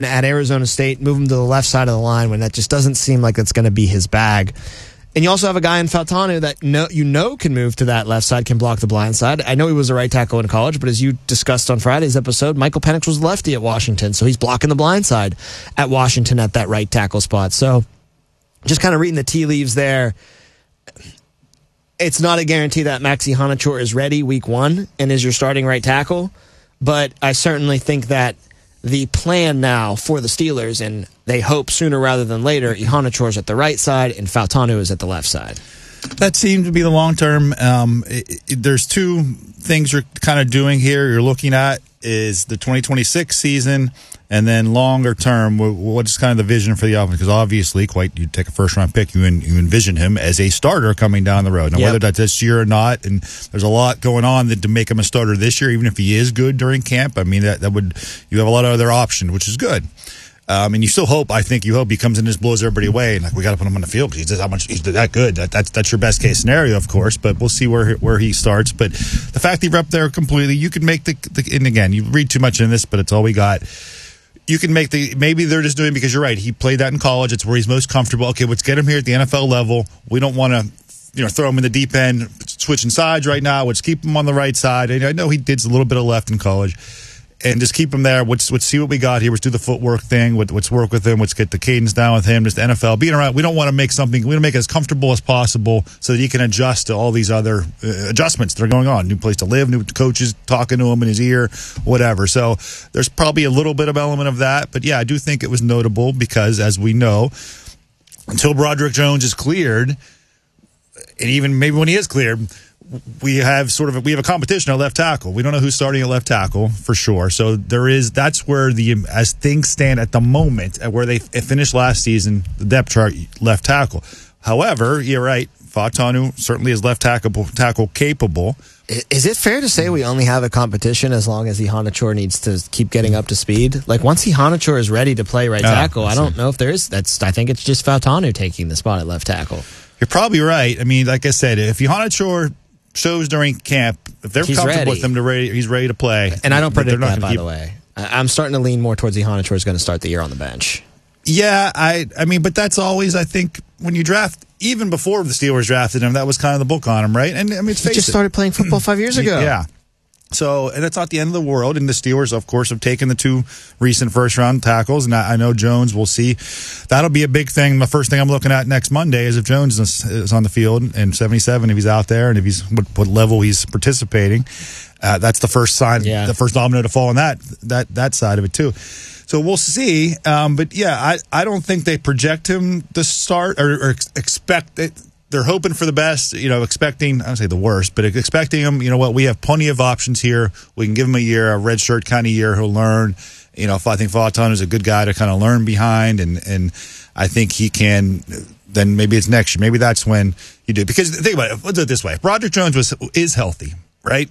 at Arizona State, move him to the left side of the line when that just doesn't seem like it's going to be his bag. And you also have a guy in Fautanu that can move to that left side, can block the blind side. I know he was a right tackle in college, but as you discussed on Friday's episode, Michael Penix was lefty at Washington, so he's blocking the blind side at Washington at that right tackle spot. So just kind of reading the tea leaves there, it's not a guarantee that Maxi Honachor is ready week 1 and is your starting right tackle, but I certainly think that the plan now for the Steelers, and they hope sooner rather than later, Honachor's at the right side and Fautanu is at the left side. That seems to be the long term. There's two things you're kind of doing here. You're looking at is the 2026 season, and then longer term, what's kind of the vision for the offense? Because obviously, you take a first round pick, you envision him as a starter coming down the road. Now, whether that's this year or not, and there's a lot going on to make him a starter this year, even if he is good during camp. I mean, that would, you have a lot of other options, which is good. And you still hope he comes in and just blows everybody away, and we got to put him on the field because he's that good. That's your best case scenario, of course. But we'll see where he starts. But the fact that you're up there completely, you could make and again, you read too much in this, but it's all we got. You can make maybe they're just doing because you're right. He played that in college. It's where he's most comfortable. Okay, let's get him here at the NFL level. We don't want to throw him in the deep end, switching sides right now. Let's keep him on the right side. And I know he did a little bit of left in college. And just keep him there. Let's see what we got here. Let's do the footwork thing. Let's work with him. Let's get the cadence down with him. Just NFL being around. We don't want to make something. We want to make it as comfortable as possible so that he can adjust to all these other adjustments that are going on. New place to live, new coaches talking to him in his ear, whatever. So there's probably a little bit of element of that. But yeah, I do think it was notable because, as we know, until Broderick Jones is cleared, and even maybe when he is cleared, we have a competition at left tackle. We don't know who's starting at left tackle for sure. So that's where as things stand at the moment, at where they finished last season, the depth chart left tackle. However, you're right. Fautanu certainly is left tackle capable. Is it fair to say we only have a competition as long as Honachor needs to keep getting up to speed? Like once Honachor is ready to play right tackle, I don't know if there is. I think it's just Fautanu taking the spot at left tackle. You're probably right. I mean, like I said, if Honachor shows during camp, if they're comfortable with him, he's ready to play. And I don't predict that, by the way. I'm starting to lean more towards Honachor is going to start the year on the bench. Yeah, I mean, but that's always, I think, when you draft, even before the Steelers drafted him, that was kind of the book on him, right? And I mean, he just started playing football 5 years ago. Yeah. So, and that's not the end of the world. And the Steelers, of course, have taken the 2 recent first-round tackles. And I know Jones, we'll see. That'll be a big thing. The first thing I'm looking at next Monday is if Jones is on the field and 77, if he's out there, and if he's what level he's participating. That's the first sign, the first domino to fall on that side of it, too. So we'll see. But, yeah, I don't think they project him to start or expect it. They're hoping for the best, expecting, I don't say the worst, but expecting him, we have plenty of options here. We can give him a year, a red shirt kind of year. He'll learn. If I think Fautanu is a good guy to kind of learn behind, and I think he can, then maybe it's next year. Maybe that's when you do. Because think about it. Let's do it this way. Broderick Jones is healthy, right?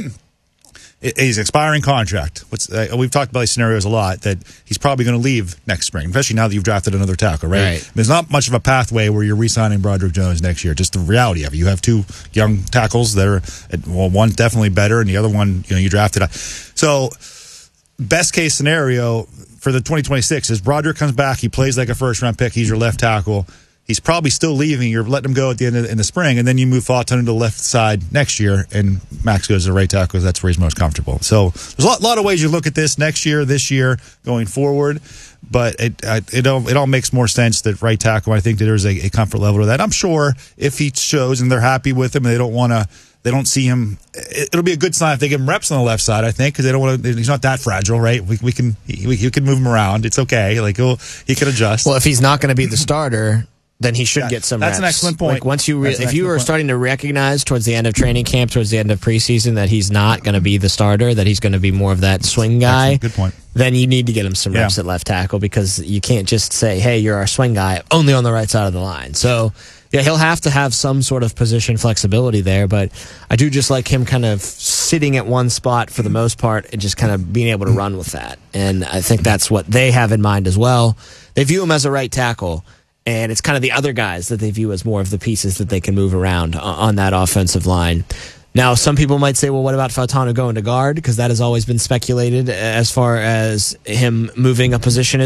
He's an expiring contract. We've talked about these scenarios a lot, that he's probably going to leave next spring, especially now that you've drafted another tackle, right? There's not much of a pathway where you're re-signing Broderick Jones next year. Just the reality of it. You have 2 young tackles that are, one's definitely better, and the other one, you drafted. So, best case scenario for the 2026 is Broderick comes back, he plays like a first-round pick, he's your left tackle. He's probably still leaving. You're letting him go at the end in the spring, and then you move Fautanu to the left side next year, and Max goes to the right tackle because that's where he's most comfortable. So there's a lot of ways you look at this next year, this year, going forward. But it all makes more sense that right tackle. I think that there's a comfort level to that. I'm sure if he shows and they're happy with him, and they don't see him. It'll be a good sign if they give him reps on the left side, I think, because they don't want to. He's not that fragile, right? We can move him around. It's okay. Like he can adjust. Well, if he's not going to be the starter, then he should get some reps. That's an excellent point. Like once if you are starting to recognize towards the end of training camp, towards the end of preseason, that he's not going to be the starter, that he's going to be more of that swing guy. Good point. Then you need to get him some reps at left tackle, because you can't just say, "Hey, you're our swing guy only on the right side of the line." So yeah, he'll have to have some sort of position flexibility there, but I do just like him kind of sitting at one spot for the most part and just kind of being able to run with that. And I think that's what they have in mind as well. They view him as a right tackle, and it's kind of the other guys that they view as more of the pieces that they can move around on that offensive line. Now, some people might say, well, what about Fautanu going to guard? Because that has always been speculated as far as him moving a position